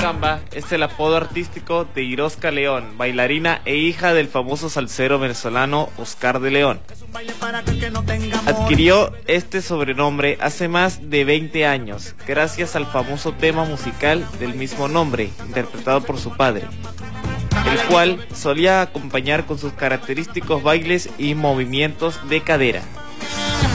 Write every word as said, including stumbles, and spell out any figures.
Samba es el apodo artístico de Irosca León, bailarina e hija del famoso salsero venezolano Oscar de León. Adquirió este sobrenombre hace más de veinte años, gracias al famoso tema musical del mismo nombre, interpretado por su padre, el cual solía acompañar con sus característicos bailes y movimientos de cadera.